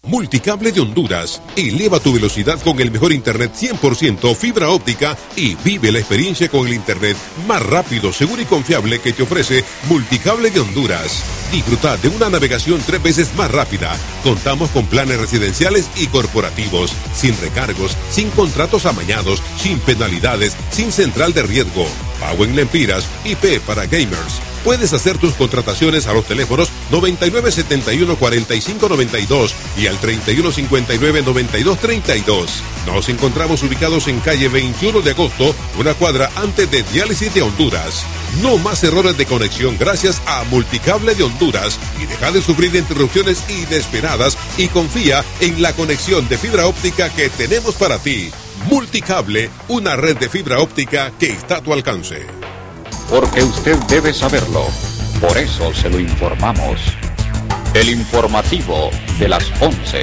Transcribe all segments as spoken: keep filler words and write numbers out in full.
Multicable de Honduras. Eleva tu velocidad con el mejor internet cien por ciento fibra óptica y vive la experiencia con el internet más rápido, seguro y confiable que te ofrece Multicable de Honduras. Disfruta de una navegación tres veces más rápida. Contamos con planes residenciales y corporativos, sin recargos, sin contratos amañados, sin penalidades, sin central de riesgo. Pago en lempiras, I P para gamers. Puedes hacer tus contrataciones a los teléfonos noventa y nueve setenta y uno cuarenta y cinco noventa y dos y al treinta y uno cincuenta y nueve noventa y dos treinta y dos. Nos encontramos ubicados en calle veintiuno de agosto, una cuadra antes de Diálisis de Honduras. No más errores de conexión gracias a Multicable de Honduras y deja de sufrir interrupciones inesperadas y confía en la conexión de fibra óptica que tenemos para ti. Multicable, una red de fibra óptica que está a tu alcance. Porque usted debe saberlo. Por eso se lo informamos. El informativo de las once.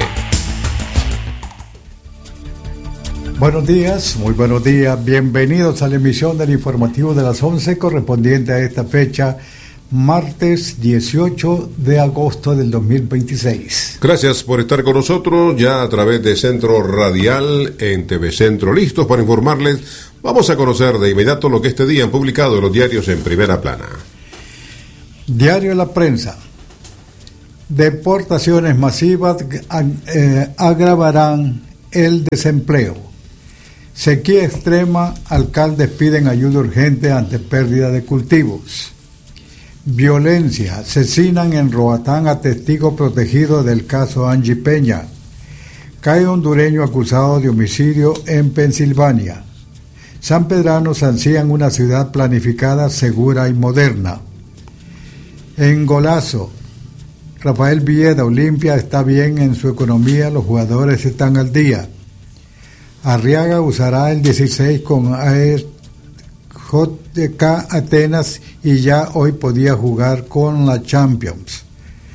Buenos días, muy buenos días. Bienvenidos a la emisión del informativo de las once correspondiente a esta fecha, martes dieciocho de agosto del dos mil veintiséis. Gracias por estar con nosotros ya a través de Centro Radial en T V Centro. Listos para informarles. Vamos a conocer de inmediato lo que este día han publicado los diarios en primera plana. Diario La Prensa. Deportaciones masivas eh, agravarán el desempleo. Sequía extrema, alcaldes piden ayuda urgente ante pérdida de cultivos. Violencia, asesinan en Roatán a testigo protegido del caso Angie Peña. Cae hondureño acusado de homicidio en Pensilvania. Sanpedranos ansían una ciudad planificada, segura y moderna. En Golazo, Rafael Villeda, Olimpia está bien en su economía, los jugadores están al día. Arriaga usará el dieciséis con A E J K Atenas y ya hoy podía jugar con la Champions.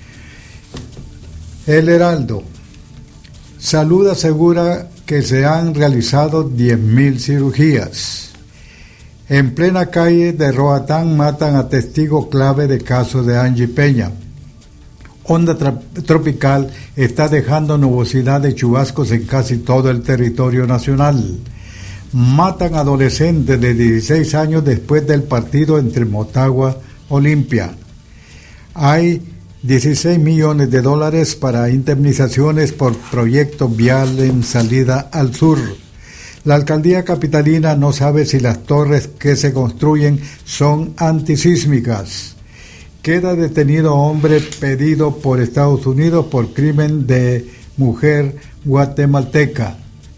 El Heraldo. Salud asegura que se han realizado diez mil cirugías. En plena calle de Roatán matan a testigo clave de caso de Angie Peña. Onda tra- tropical está dejando nubosidad de chubascos en casi todo el territorio nacional. Matan adolescentes de dieciséis años después del partido entre Motagua y Olimpia. Hay dieciséis millones de dólares para indemnizaciones por proyecto vial en salida al sur. La alcaldía capitalina no sabe si las torres que se construyen son antisísmicas. Queda detenido hombre pedido por Estados Unidos por crimen de mujer guatemalteca.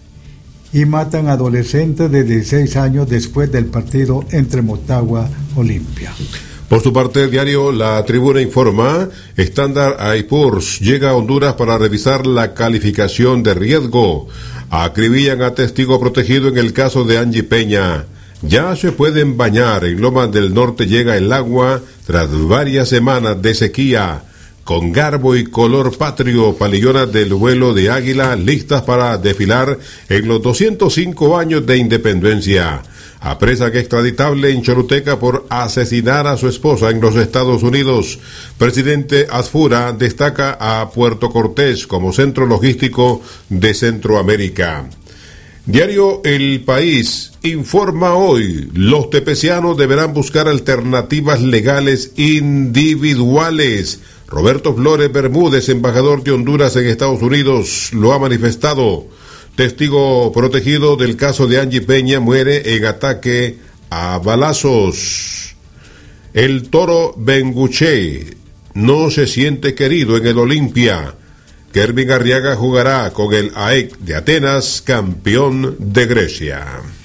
Y matan adolescentes de dieciséis años después del partido entre Motagua y Olimpia. Por su parte, el diario La Tribuna informa, Standard and Poor's llega a Honduras para revisar la calificación de riesgo. Acribillan a testigo protegido en el caso de Angie Peña. Ya se pueden bañar. En Lomas del Norte llega el agua tras varias semanas de sequía. Con garbo y color patrio, palillonas del vuelo de águila listas para desfilar en los doscientos cinco años de independencia. Apresa que extraditable en Choluteca por asesinar a su esposa en los Estados Unidos. Presidente Asfura destaca a Puerto Cortés como centro logístico de Centroamérica. Diario El País informa hoy, los tepecianos deberán buscar alternativas legales individuales. Roberto Flores Bermúdez, embajador de Honduras en Estados Unidos, lo ha manifestado. Testigo protegido del caso de Angie Peña muere en ataque a balazos. El Toro Benguche no se siente querido en el Olimpia. Kervin Arriaga jugará con el A E C de Atenas, campeón de Grecia.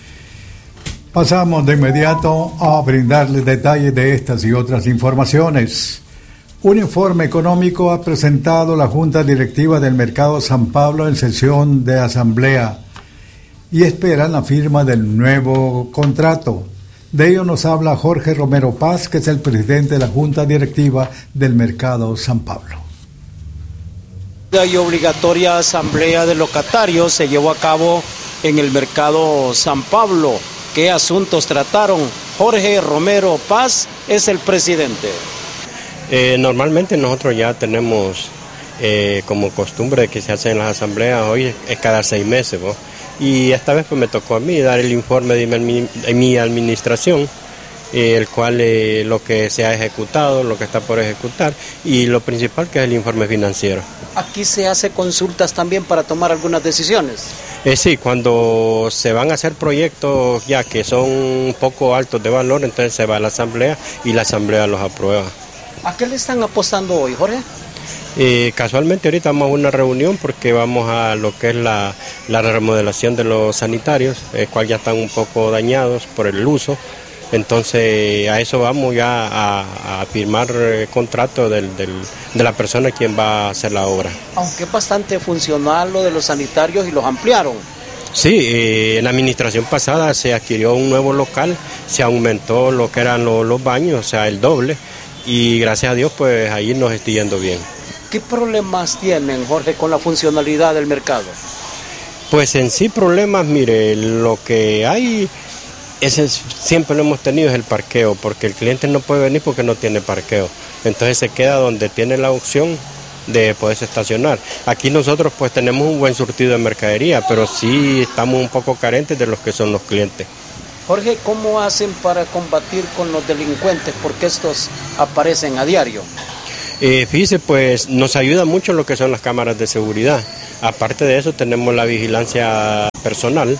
Pasamos de inmediato a brindarles detalles de estas y otras informaciones. Un informe económico ha presentado la Junta Directiva del Mercado San Pablo en sesión de asamblea y esperan la firma del nuevo contrato. De ello nos habla Jorge Romero Paz, que es el presidente de la Junta Directiva del Mercado San Pablo. Y obligatoria asamblea de locatarios se llevó a cabo en el Mercado San Pablo. ¿Qué asuntos trataron? Jorge Romero Paz es el presidente. Eh, normalmente nosotros ya tenemos eh, como costumbre que se hace en las asambleas, hoy es cada seis meses, ¿no? Y esta vez pues me tocó a mí dar el informe de mi, de mi administración, eh, el cual eh, lo que se ha ejecutado, lo que está por ejecutar y lo principal que es el informe financiero. ¿Aquí se hace consultas también para tomar algunas decisiones? Eh, sí, cuando se van a hacer proyectos ya que son un poco altos de valor, entonces se va a la asamblea y la asamblea los aprueba. ¿A qué le están apostando hoy, Jorge? Eh, casualmente ahorita vamos a una reunión porque vamos a lo que es la, la remodelación de los sanitarios, el cual ya están un poco dañados por el uso. Entonces a eso vamos ya a, a firmar eh, contrato del, del, de la persona quien va a hacer la obra. Aunque es bastante funcional lo de los sanitarios y los ampliaron. Sí, eh, en la administración pasada se adquirió un nuevo local, se aumentó lo que eran los, los baños, o sea el doble, y gracias a Dios pues ahí nos está yendo bien. ¿Qué problemas tienen, Jorge, con la funcionalidad del mercado? Pues en sí problemas, mire, lo que hay... Ese siempre lo hemos tenido es el parqueo, porque el cliente no puede venir porque no tiene parqueo. Entonces se queda donde tiene la opción de poderse estacionar. Aquí nosotros pues tenemos un buen surtido de mercadería, pero sí estamos un poco carentes de los que son los clientes. Jorge, ¿cómo hacen para combatir con los delincuentes? Porque estos aparecen a diario. Eh, fíjese, pues nos ayuda mucho lo que son las cámaras de seguridad. Aparte de eso tenemos la vigilancia personal.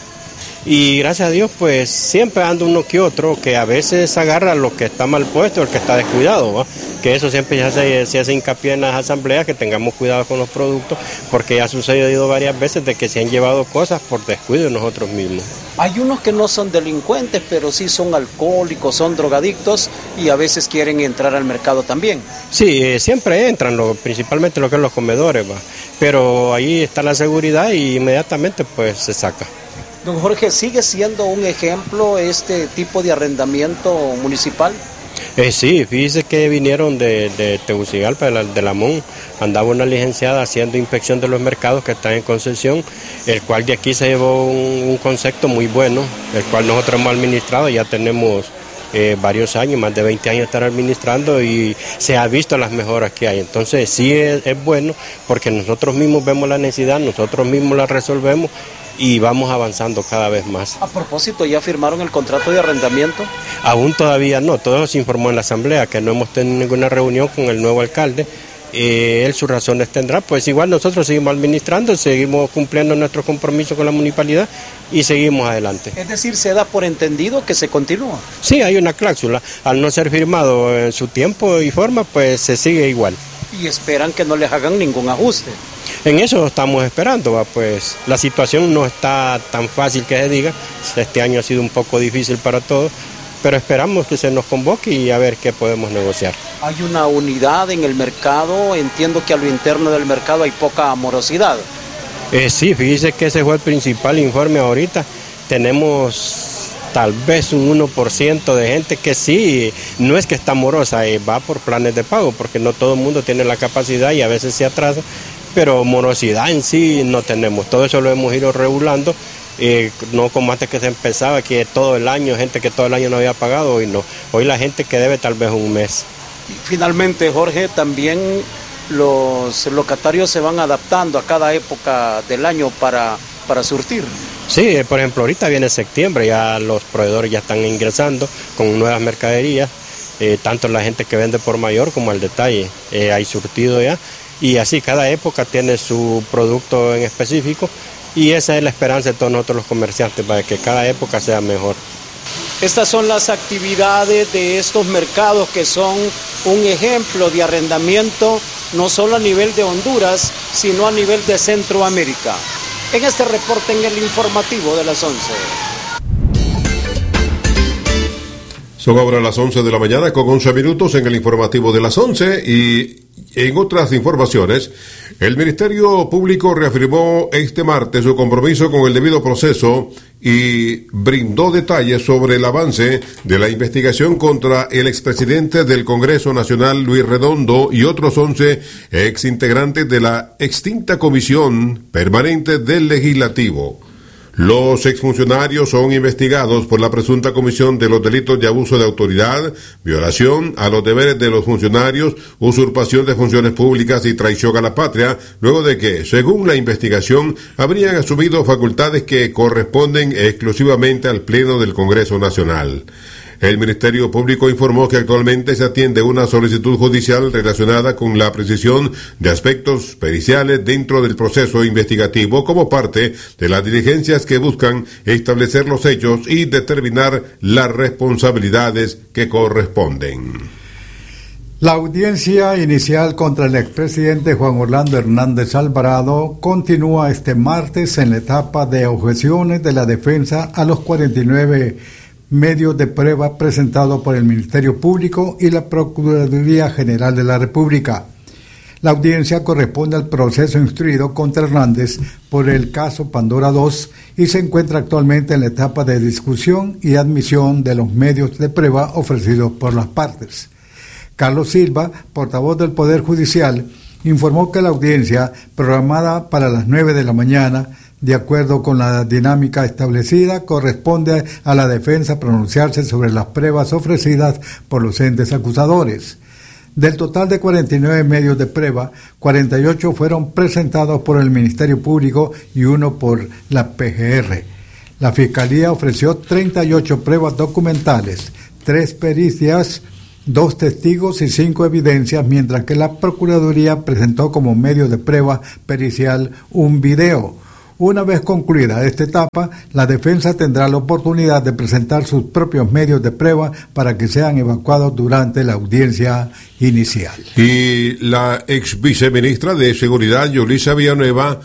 Y gracias a Dios, pues siempre anda uno que otro que a veces agarra lo que está mal puesto, el que está descuidado, ¿va? Que eso siempre ya se, se hace hincapié en las asambleas, que tengamos cuidado con los productos, porque ya ha sucedido varias veces de que se han llevado cosas por descuido de nosotros mismos. Hay unos que no son delincuentes, pero sí son alcohólicos, son drogadictos y a veces quieren entrar al mercado también. Sí, eh, siempre entran, lo, principalmente lo que es los comedores, ¿va? Pero ahí está la seguridad y inmediatamente pues se saca. Don Jorge, ¿sigue siendo un ejemplo este tipo de arrendamiento municipal? Eh, sí, fíjese que vinieron de, de Tegucigalpa, de la, de la M O N, andaba una licenciada haciendo inspección de los mercados que están en concesión, el cual de aquí se llevó un, un concepto muy bueno, el cual nosotros hemos administrado, ya tenemos eh, varios años, más de veinte años estar administrando y se ha visto las mejoras que hay. Entonces sí es, es bueno porque nosotros mismos vemos la necesidad, nosotros mismos la resolvemos y vamos avanzando cada vez más. A propósito, ¿ya firmaron el contrato de arrendamiento? Aún todavía no, todo eso se informó en la asamblea, que no hemos tenido ninguna reunión con el nuevo alcalde. Eh, él sus razones tendrá, pues igual nosotros seguimos administrando, seguimos cumpliendo nuestro compromiso con la municipalidad y seguimos adelante. Es decir, ¿se da por entendido que se continúa? Sí, hay una cláusula, al no ser firmado en su tiempo y forma, pues se sigue igual. Y esperan que no les hagan ningún ajuste. En eso estamos esperando, ¿va? Pues la situación no está tan fácil que se diga, este año ha sido un poco difícil para todos, pero esperamos que se nos convoque y a ver qué podemos negociar. Hay una unidad en el mercado, entiendo que a lo interno del mercado hay poca morosidad. Eh, sí, fíjese que ese fue el principal informe ahorita, tenemos tal vez un uno por ciento de gente que sí, no es que está morosa, eh, va por planes de pago, porque no todo el mundo tiene la capacidad y a veces se atrasa, pero morosidad en sí no tenemos, todo eso lo hemos ido regulando, eh, no como antes que se empezaba, que todo el año, gente que todo el año no había pagado, hoy no, hoy la gente que debe tal vez un mes. Finalmente, Jorge, también los locatarios se van adaptando a cada época del año para, para surtir. Sí, por ejemplo, ahorita viene septiembre, ya los proveedores ya están ingresando con nuevas mercaderías, eh, tanto la gente que vende por mayor como al detalle, eh, hay surtido ya, y así cada época tiene su producto en específico, y esa es la esperanza de todos nosotros los comerciantes, para que cada época sea mejor. Estas son las actividades de estos mercados que son un ejemplo de arrendamiento, no solo a nivel de Honduras, sino a nivel de Centroamérica. En este reporte en el informativo de las once. Son ahora las once de la mañana con once minutos en el informativo de las once y en otras informaciones, el Ministerio Público reafirmó este martes su compromiso con el debido proceso y brindó detalles sobre el avance de la investigación contra el expresidente del Congreso Nacional Luis Redondo y otros once exintegrantes de la extinta Comisión Permanente del Legislativo. Los exfuncionarios son investigados por la presunta comisión de los delitos de abuso de autoridad, violación a los deberes de los funcionarios, usurpación de funciones públicas y traición a la patria, luego de que, según la investigación, habrían asumido facultades que corresponden exclusivamente al Pleno del Congreso Nacional. El Ministerio Público informó que actualmente se atiende una solicitud judicial relacionada con la precisión de aspectos periciales dentro del proceso investigativo como parte de las diligencias que buscan establecer los hechos y determinar las responsabilidades que corresponden. La audiencia inicial contra el expresidente Juan Orlando Hernández Alvarado continúa este martes en la etapa de objeciones de la defensa a los cuarenta y nueve medios de prueba presentados por el Ministerio Público y la Procuraduría General de la República. La audiencia corresponde al proceso instruido contra Hernández por el caso Pandora dos y se encuentra actualmente en la etapa de discusión y admisión de los medios de prueba ofrecidos por las partes. Carlos Silva, portavoz del Poder Judicial, informó que la audiencia, programada para las nueve de la mañana, de acuerdo con la dinámica establecida, corresponde a la defensa pronunciarse sobre las pruebas ofrecidas por los entes acusadores. Del total de cuarenta y nueve medios de prueba, cuarenta y ocho fueron presentados por el Ministerio Público y uno por la P G R. La Fiscalía ofreció treinta y ocho pruebas documentales, tres pericias, dos testigos y cinco evidencias, mientras que la Procuraduría presentó como medio de prueba pericial un video. Una vez concluida esta etapa, la defensa tendrá la oportunidad de presentar sus propios medios de prueba para que sean evacuados durante la audiencia inicial. Y la ex viceministra de Seguridad, Yulisa Villanueva,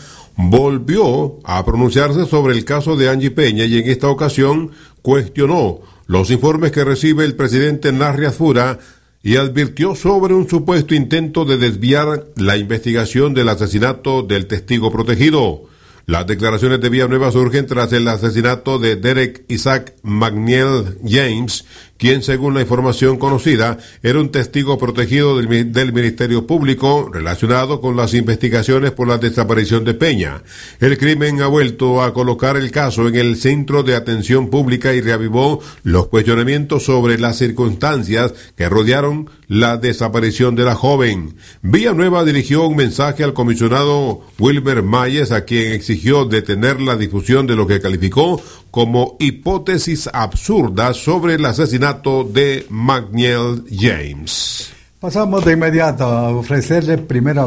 volvió a pronunciarse sobre el caso de Angie Peña y en esta ocasión cuestionó los informes que recibe el presidente Narri Fura y advirtió sobre un supuesto intento de desviar la investigación del asesinato del testigo protegido. Las declaraciones de Villanueva surgen tras el asesinato de Derek Isaac McNeil James, quien, según la información conocida, era un testigo protegido del, del Ministerio Público relacionado con las investigaciones por la desaparición de Peña. El crimen ha vuelto a colocar el caso en el centro de atención pública y reavivó los cuestionamientos sobre las circunstancias que rodearon la desaparición de la joven. Villanueva dirigió un mensaje al comisionado Wilmer Mayes, a quien exigió detener la difusión de lo que calificó como hipótesis absurdas sobre el asesinato de McNeil James. Pasamos de inmediato a ofrecerle primera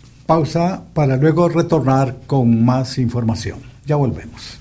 pausa para luego retornar con más información. Ya volvemos.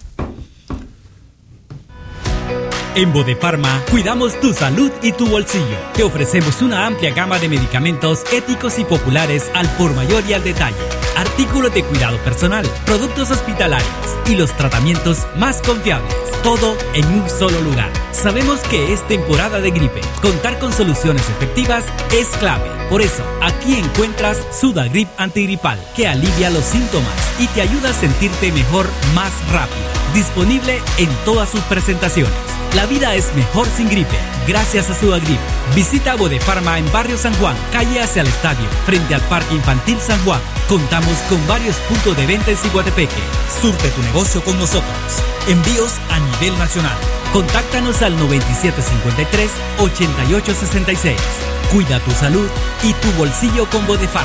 En Bodefarma cuidamos tu salud y tu bolsillo. Te ofrecemos una amplia gama de medicamentos éticos y populares al por mayor y al detalle. Artículos de cuidado personal, productos hospitalarios y los tratamientos más confiables. Todo en un solo lugar. Sabemos que es temporada de gripe. Contar con soluciones efectivas es clave. Por eso, aquí encuentras Sudagrip antigripal, que alivia los síntomas y te ayuda a sentirte mejor más rápido. Disponible en todas sus presentaciones. La vida es mejor sin gripe, gracias a Sudagrip. Visita Bodefarma en Barrio San Juan, calle hacia el estadio, frente al Parque Infantil San Juan. Contamos con varios puntos de venta en Ciguatepeque. Surte tu negocio con nosotros. Envíos a nivel nacional. Contáctanos al noventa y siete cincuenta y tres, ochenta y ocho sesenta y seis. Cuida tu salud y tu bolsillo con Bodefarma.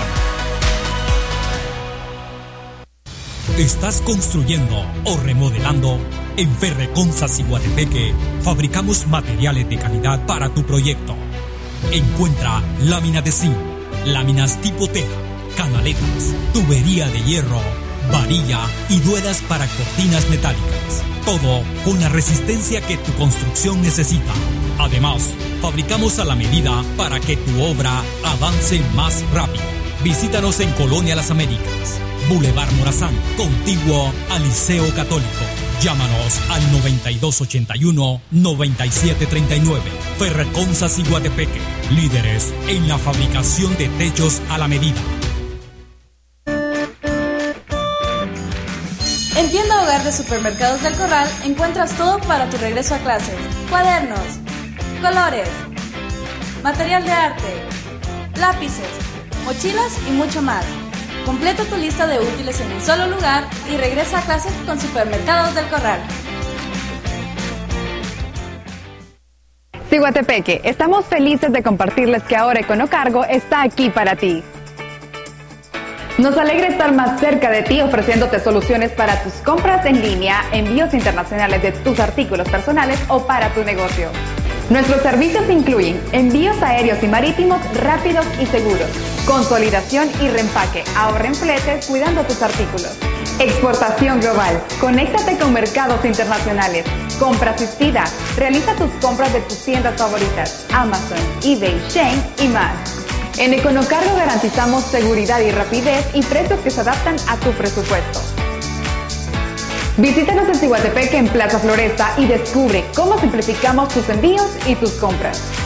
¿Estás construyendo o remodelando? En Ferreconza Ciguatepeque fabricamos materiales de calidad para tu proyecto. Encuentra láminas de zinc, láminas tipo teja, canaletas, tubería de hierro, varilla y duelas para cortinas metálicas. Todo con la resistencia que tu construcción necesita. Además, fabricamos a la medida para que tu obra avance más rápido. Visítanos en Colonia Las Américas, Boulevard Morazán, contiguo al Liceo Católico. Llámanos al noventa y dos ochenta y uno, noventa y siete treinta y nueve. Ferreconza Ciguatepeque, líderes en la fabricación de techos a la medida. En Tienda Hogar de Supermercados del Corral encuentras todo para tu regreso a clases. Cuadernos, colores, material de arte, lápices, mochilas y mucho más. Completa tu lista de útiles en un solo lugar y regresa a clases con Supermercados del Corral. Ciguatepeque, estamos felices de compartirles que ahora Econocargo está aquí para ti. Nos alegra estar más cerca de ti ofreciéndote soluciones para tus compras en línea, envíos internacionales de tus artículos personales o para tu negocio. Nuestros servicios incluyen envíos aéreos y marítimos rápidos y seguros, consolidación y reempaque, ahorra en fletes cuidando tus artículos. Exportación global, conéctate con mercados internacionales, compra asistida, realiza tus compras de tus tiendas favoritas, Amazon, eBay, Shein y más. En Econocargo garantizamos seguridad y rapidez y precios que se adaptan a tu presupuesto. Visítanos en Ciguatepeque en Plaza Floresta y descubre cómo simplificamos tus envíos y tus compras.